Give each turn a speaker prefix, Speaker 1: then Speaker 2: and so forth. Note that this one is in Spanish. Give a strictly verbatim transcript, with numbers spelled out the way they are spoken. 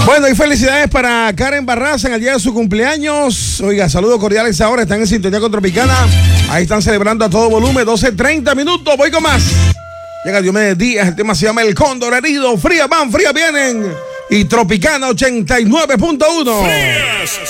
Speaker 1: Bueno, y felicidades para Karen Barraza en el día de su cumpleaños. Oiga, saludos cordiales ahora, están en sintonía con Tropicana. Ahí están celebrando a todo volumen, doce treinta minutos, voy con más. Llega Diomedes Díaz, el tema se llama El Cóndor Herido. Frías van, frías vienen. Y Tropicana ochenta y nueve punto uno.